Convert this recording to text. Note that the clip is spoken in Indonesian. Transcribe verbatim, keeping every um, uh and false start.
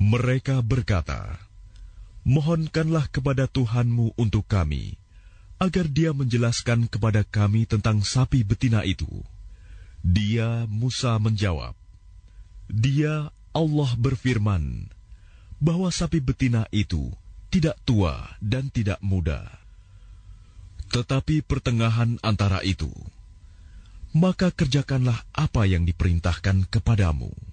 Mereka berkata, "Mohonkanlah kepada Tuhanmu untuk kami, agar Dia menjelaskan kepada kami tentang sapi betina itu." Dia, Musa, menjawab, "Dia, Allah berfirman, bahwa sapi betina itu tidak tua dan tidak muda, tetapi pertengahan antara itu. Maka kerjakanlah apa yang diperintahkan kepadamu."